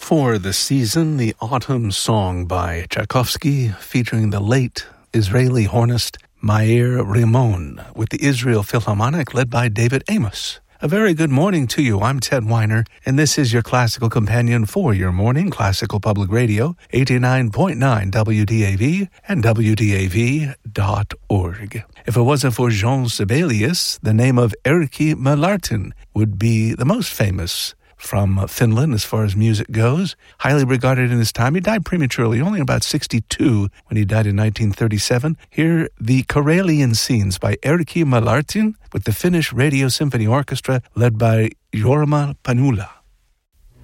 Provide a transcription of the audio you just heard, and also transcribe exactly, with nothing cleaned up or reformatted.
For the season, the Autumn Song by Tchaikovsky, featuring the late Israeli hornist Meir Rimon, with the Israel Philharmonic led by David Amos. A very good morning to you. I'm Ted Weiner, and this is your classical companion for your morning, Classical Public Radio, eighty-nine point nine W D A V and W D A V dot org. If it wasn't for Jean Sibelius, the name of Erkki Mälartin would be the most famous from Finland as far as music goes. Highly regarded in his time. He died prematurely, only about sixty-two when he died in nineteen thirty-seven. Here, the Karelian Scenes by Erkki Mälartin with the Finnish Radio Symphony Orchestra led by Jorma Panula.